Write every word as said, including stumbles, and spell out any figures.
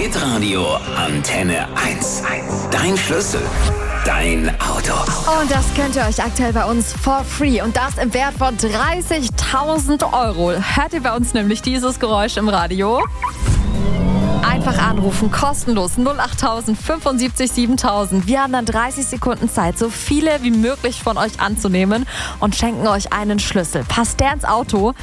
Hitradio Antenne eins. Dein Schlüssel, dein Auto. Und das könnt ihr euch aktuell bei uns for free. Und das im Wert von dreißigtausend Euro. Hört ihr bei uns nämlich dieses Geräusch im Radio? Einfach anrufen, kostenlos, null acht fünfundsiebzig siebentausend. Wir haben dann dreißig Sekunden Zeit, so viele wie möglich von euch anzunehmen und schenken euch einen Schlüssel. Passt der ins Auto?